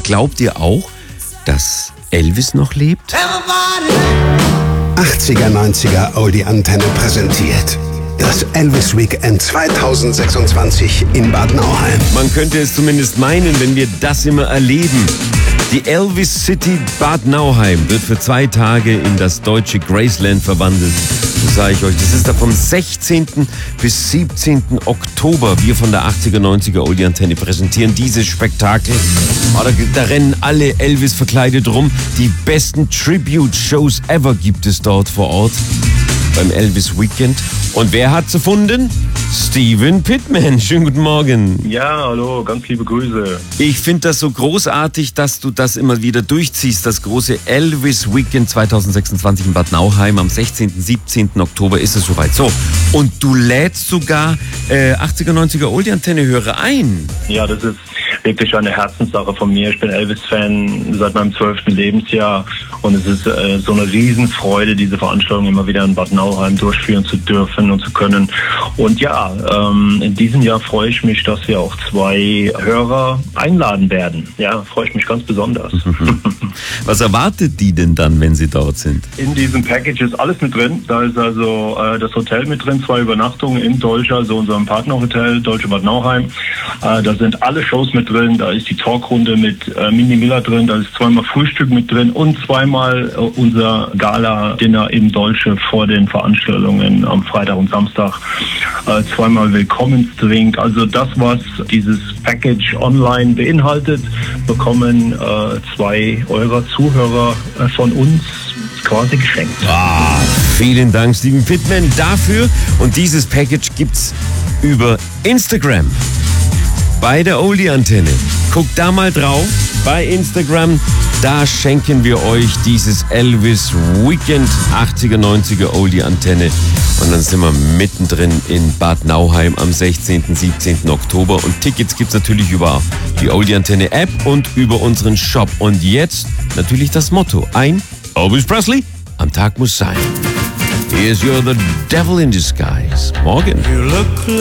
glaubt ihr auch, dass Elvis noch lebt? 80er, 90er Oldie Antenne präsentiert das Elvis Weekend 2026 in Bad Nauheim. Man könnte es zumindest meinen, wenn wir das immer erleben. Die Elvis City Bad Nauheim wird für 2 Tage in das deutsche Graceland verwandelt. Das sage ich euch. Das ist da vom 16. bis 17. Oktober. Wir von der 80er, 90er Oldie Antenne präsentieren dieses Spektakel. Da rennen alle Elvis verkleidet rum. Die besten Tribute-Shows ever gibt es dort vor Ort beim Elvis Weekend. Und wer hat's erfunden? Steven Pittman. Schönen guten Morgen. Ja, hallo, ganz liebe Grüße. Ich finde das so großartig, dass du das immer wieder durchziehst. Das große Elvis Weekend 2026 in Bad Nauheim. Am 16. 17. Oktober ist es soweit. So, und du lädst sogar 80er, 90er Oldie Antenne Hörer ein. Ja, das ist wirklich eine Herzenssache von mir. Ich bin Elvis-Fan seit meinem 12. Lebensjahr und es ist so eine Riesenfreude, diese Veranstaltung immer wieder in Bad Nauheim durchführen zu dürfen und zu können. Und ja, in diesem Jahr freue ich mich, dass wir auch 2 Hörer einladen werden. Ja, freue ich mich ganz besonders. Was erwartet die denn dann, wenn sie dort sind? In diesem Package ist alles mit drin. Da ist also das Hotel mit drin, 2 Übernachtungen im Dolce, also unserem Partnerhotel, Dolce Bad Nauheim. Da sind alle Shows mit drin. Da ist die Talkrunde mit Minnie Miller drin. Da ist 2-mal Frühstück mit drin und 2-mal unser Gala-Dinner im Dolce vor den Veranstaltungen am Freitag und Samstag. 2-mal Willkommensdrink. Also das, was dieses Package online beinhaltet, bekommen 2 eurer Zuhörer von uns quasi geschenkt. Vielen Dank, Steven Pittman, dafür. Und dieses Package gibt's über Instagram bei der Oldie Antenne. Guckt da mal drauf bei Instagram. Da schenken wir euch dieses Elvis Weekend 80er, 90er Oldie Antenne. Und dann sind wir mittendrin in Bad Nauheim am 16., 17. Oktober. Und Tickets gibt's natürlich über die Oldie Antenne App und über unseren Shop. Und jetzt natürlich das Motto. Ein Elvis Presley am Tag muss sein. Here's You're the Devil in Disguise. Morgen.